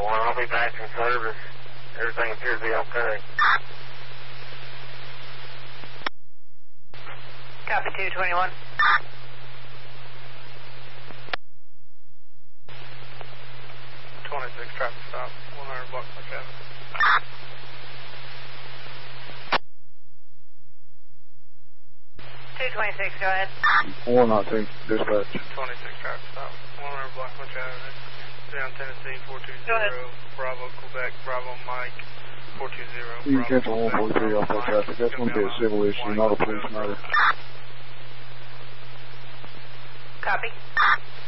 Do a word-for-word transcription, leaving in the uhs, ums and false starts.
one. I'll be back in service. Everything appears to be okay. Copy two twenty-one. twenty-six traffic stop, one hundred block my cabin. two twenty-six, go ahead. four nineteen, dispatch. twenty-six traffic stop, one hundred block my cabin. Down Tennessee, four two zero, Bravo, Quebec, Bravo, Mike, four two zero. You can cancel one forty-three off that traffic. That's going to be a civil issue, not a police matter. Copy.